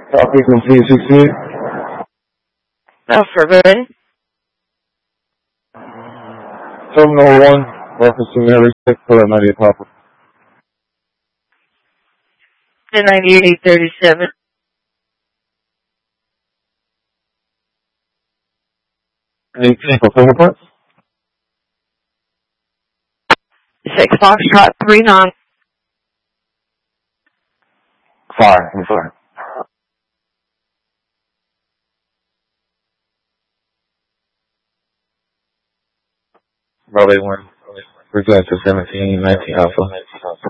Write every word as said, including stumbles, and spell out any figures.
Copy complete sixty-eight. Alpha, ready? Terminal one, referencing every six for ninety-eight Papa. ten ninety-eight, eight thirty-seven. eighteen for finger points. six Foxtrot three nine. Fire, I'm sorry. Bravo one. Present to seventeen, nineteen Alpha.